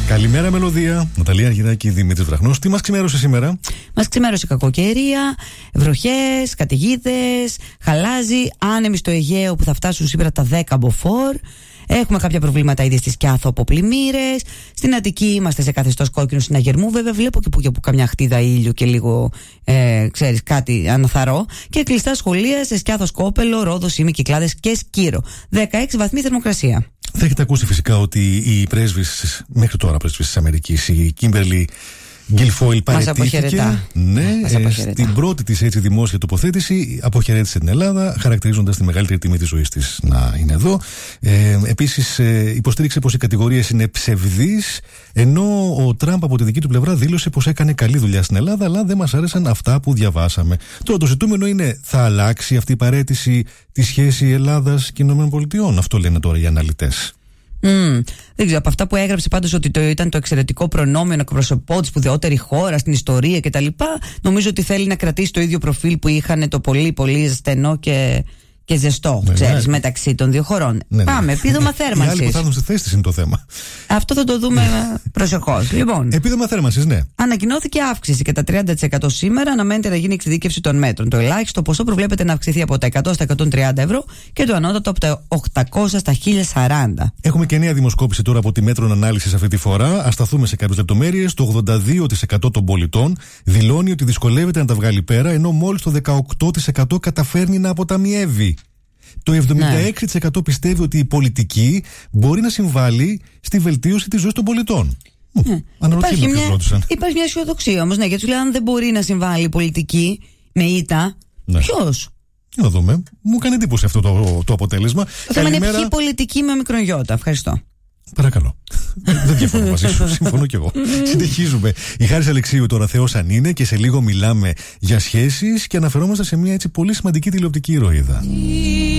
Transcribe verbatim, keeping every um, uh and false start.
Καλημέρα, Μελωδία. Ναταλία Αργυράκη, Δημήτρης Βραχνός. Τι μας ξημέρωσε σήμερα? Μας ξημέρωσε κακοκαιρία, βροχές, καταιγίδες, χαλάζι, άνεμοι στο Αιγαίο που θα φτάσουν σήμερα τα δέκα μποφόρ. Έχουμε κάποια προβλήματα ήδη στη Σκιάθο από πλημμύρες. Στην Αττική είμαστε σε καθεστώς κόκκινο συναγερμού. Βέβαια, βλέπω και που και που καμιά χτίδα ήλιου και λίγο, ε, ξέρεις, κάτι αναθαρό. Και κλειστά σχολεία σε Σκιάθο, Σκόπελο, Ρόδο, Ήμι, Κυκλάδες και Σκύρο. δεκαέξι βαθμοί θερμοκρασία. Θα έχετε ακούσει φυσικά ότι η πρέσβης, μέχρι τώρα πρέσβης της Αμερικής, η Κίμπερλι Γκίλφόιλ, παραιτήθηκε. Ναι, ε, στην πρώτη της έτσι δημόσια τοποθέτηση αποχαιρέτησε την Ελλάδα, χαρακτηρίζοντας τη μεγαλύτερη τιμή της ζωής της να είναι εδώ. Ε, επίσης, ε, υποστήριξε πως οι κατηγορίες είναι ψευδείς, ενώ ο Τραμπ από τη δική του πλευρά δήλωσε πως έκανε καλή δουλειά στην Ελλάδα, αλλά δεν μας άρεσαν αυτά που διαβάσαμε. Τώρα το ζητούμενο είναι, θα αλλάξει αυτή η παραίτηση τη σχέση Ελλάδας και ΗΠΑ? Αυτό λένε τώρα οι αναλυτές. Mm, δεν ξέρω, από αυτά που έγραψε πάντως ότι το, ήταν το εξαιρετικό προνόμιο να εκπροσωπώ τη σπουδαιότερη χώρα στην ιστορία κτλ. Νομίζω ότι θέλει να κρατήσει το ίδιο προφίλ που είχαν, το πολύ πολύ στενό και, και ζεστό, ναι, ξέρεις, ναι, μεταξύ των δύο χωρών. Ναι, ναι. Πάμε, επίδομα θέρμανσης. Οι άλλοι που θα έρθουν στη θέση της είναι το θέμα. Αυτό θα το δούμε προσεχώς. Λοιπόν, επίδομα θέρμανσης, ναι. Ανακοινώθηκε αύξηση κατά τριάντα τοις εκατό σήμερα. Αναμένεται να γίνει εξειδίκευση των μέτρων. Το ελάχιστο ποσό προβλέπεται να αυξηθεί από τα εκατό στα εκατόν τριάντα ευρώ και το ανώτατο από τα οκτακόσια στα χίλια σαράντα. Έχουμε και νέα δημοσκόπηση τώρα από τη Μέτρων Ανάλυσης αυτή τη φορά. Ας σταθούμε σε κάποιες λεπτομέρειες. Το ογδόντα δύο τοις εκατό των πολιτών δηλώνει ότι δυσκολεύεται να τα βγάλει πέρα, ενώ μόλις το δεκαοκτώ τοις εκατό καταφέρνει να αποταμιεύει. Το εβδομήντα έξι τοις εκατό πιστεύει ότι η πολιτική μπορεί να συμβάλλει στη βελτίωση της ζωής των πολιτών. Ναι. Υπάρχει, μια, υπάρχει μια αισιοδοξία όμως, ναι, γιατί σου λέει αν δεν μπορεί να συμβάλλει η πολιτική με ήττα, ναι, ποιος? Να δούμε. Μου κάνει εντύπωση αυτό το, το αποτέλεσμα. Το θέμα είναι ποιοι πολιτική με μικρογιώτα. Ευχαριστώ. Παρακαλώ. Δεν διαφωνώ μαζί σου, συμφωνώ κι εγώ. Συνεχίζουμε. Η Χάρης Αλεξίου τώρα Θεός αν είναι, και σε λίγο μιλάμε για σχέσεις και αναφερόμαστε σε μια έτσι πολύ σημαντική τηλεοπτική ηρωίδα.